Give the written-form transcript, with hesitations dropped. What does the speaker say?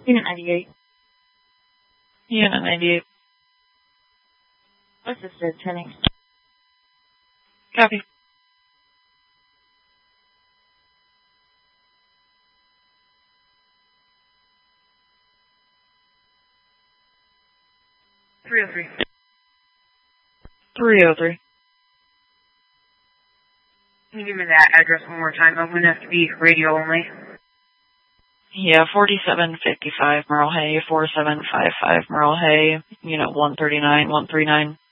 Unit 98. Unit 98. Assisted turning. Copy. .303. 303. Can you give me that address one more time? I'm going to have to be radio only. Yeah, 4755 Merle Hay, 4755 Merle Hay, Unit 139, 139.